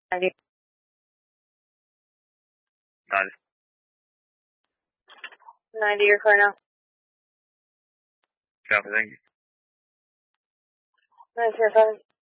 90. 90, you're clear now. Copy, thank you. 907.